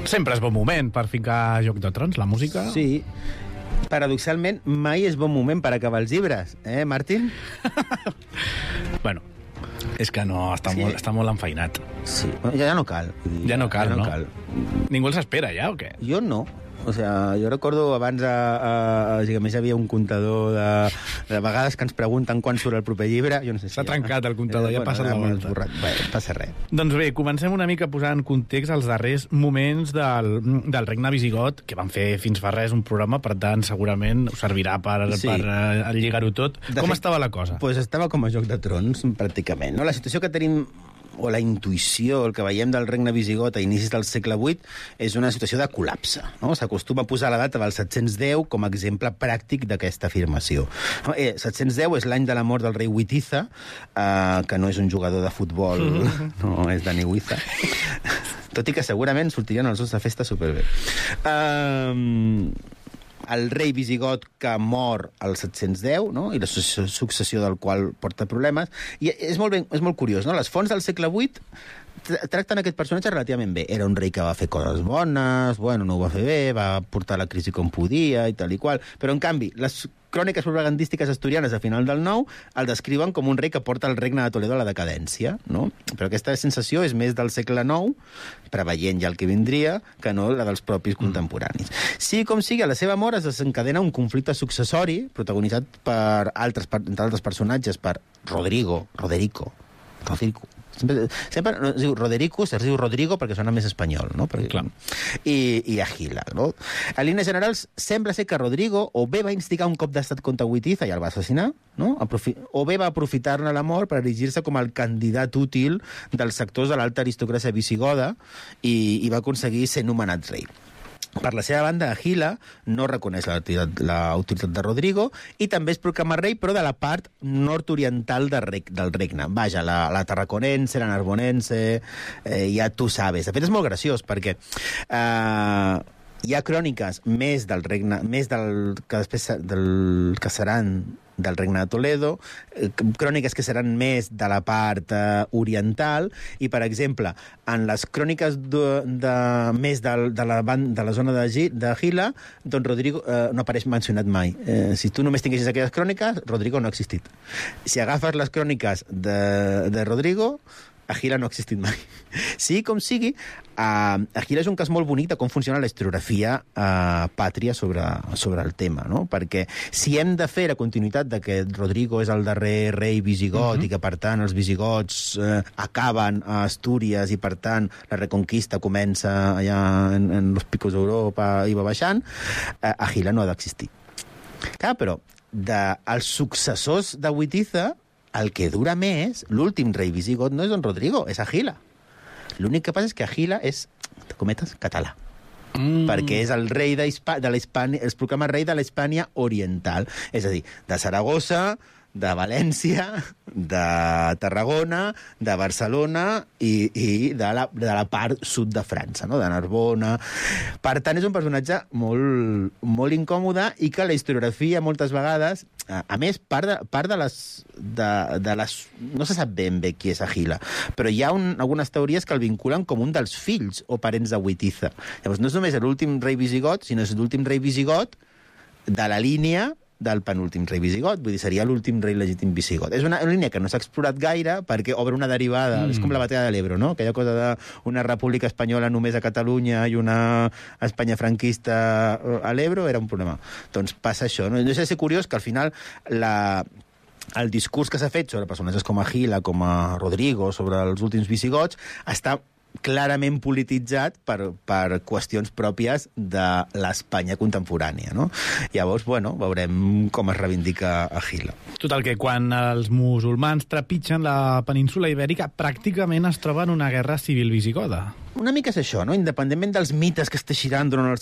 Sempre és bon moment per ficar Joc de Trons, la música. Sí. Paradoxalment, mai és bon moment per acabar els llibres, Martín? Bueno, és que no, està molt enfeinat. Sí, ja no cal. Ja no cal, no? Ningú els espera, ja, o què? Jo no. O sigui, jo recordo abans a més hi havia un comptador de vegades que ens pregunten quan surt el proper llibre. Jo no sé si s'ha trencat el comptador, ja passa la volta. Bé, passa res. Doncs bé, comencem una mica posant en context els darrers moments del regne visigot, que van fer fins fa res un programa, per tant, segurament us servirà per lligar-ho tot. Com estava la cosa? Doncs estava com a Joc de Trons, pràcticament. No? La situació que tenim, o la intuïció, el que veiem del regne visigot a inicis del segle VIII, és una situació de col·lapse. No? S'acostuma a posar la data del 710 com a exemple pràctic d'aquesta afirmació. 710 és l'any de la mort del rei Witiza, que no és un jugador de futbol, no és Dani Huiza, tot i que segurament sortirien els dos de festa superbé. El rei visigot que mor al 710, no? I la successió del qual porta problemes. I és molt curiós, no? Les fonts del segle VIII tracten aquest personatge relativament bé. Era un rei que va fer coses bones, no ho va fer bé, va portar la crisi com podia i tal i qual. Però, en canvi, les cròniques propagandístiques asturianes a final del IX el descriuen com un rei que porta el regne de Toledo a la decadència, no? Però aquesta sensació és més del segle IX, preveient ja el que vindria, que no la dels propis contemporanis. Sí, com sigui, a la seva mort es desencadena un conflicte successori protagonitzat per entre altres personatges, per Roderico. Sempre es diu Roderico, es diu Rodrigo perquè sona més espanyol, no? I Agila, no? En línies generals, sembla ser que Rodrigo o bé va instigar un cop d'estat contra Witiza i el va assassinar, no? O bé va aprofitar-ne la mort per erigir-se com el candidat útil dels sectors de l'alta aristocràcia visigoda i va aconseguir ser nomenat rei. Per la seva banda, Agila no reconeix l'autoritat de Rodrigo i també es proclama rei, però de la part nord-oriental del regne. Vaja, la tarraconense, la narbonense, ja tu sabes. De fet, és molt graciós, perquè hi ha cròniques més del regne, més del que seran del regne de Toledo, cròniques que seran més de la part oriental, i, per exemple, en les cròniques més de la zona d'Agila, doncs Rodrigo no apareix mencionat mai. Si tu només tinguessis aquelles cròniques, Rodrigo no ha existit. Si agafes les cròniques de Rodrigo, Agila no ha existit mai. Sí, com sigui, Agila és un cas molt bonic de com funciona la historiografia pàtria sobre el tema, no? Perquè si hem de fer la continuïtat de que Rodrigo és el darrer rei visigot i que, per tant, els visigots acaben a Astúries i, per tant, la reconquista comença allà en los picos d'Europa i va baixant, Agila no ha d'existir. Clar, però els successors de Witiza, el que dura més, l'últim rei visigot, no és Don Rodrigo, és Agila. L'únic que passa és que Agila és, entre cometes, català. Perquè és el rei de l'Hispània, es proclama rei de l'Hispània oriental. És a dir, de Saragossa, de València, de Tarragona, de Barcelona i de la part sud de França, no? De Narbona. Per tant, és un personatge molt, molt incòmode i que la historiografia moltes vegades, a més, part de les... No se sap ben bé qui és Agila, però hi ha algunes teories que el vinculen com un dels fills o parents de Witiza. Llavors, no és només l'últim rei visigot, sinó és l'últim rei visigot de la línia del penúltim rei visigot, vull dir, seria l'últim rei legítim visigot. És una línia que no s'ha explorat gaire perquè obre una derivada, és com la batalla de l'Ebro, no? Aquella cosa d'una república espanyola només a Catalunya i una Espanya franquista a l'Ebro era un problema. Doncs passa això, no? No és curiós que al final el discurs que s'ha fet sobre personatges com Agila, com a Rodrigo, sobre els últims visigots, està clarament polititzat per qüestions pròpies de l'Espanya contemporània, no? Llavors, veurem com es reivindica Agila. Total, que quan els musulmans trepitgen la península ibèrica, pràcticament es troba en una guerra civil visigoda. Una mica és això, no? Independentment dels mites que es teixiran durant el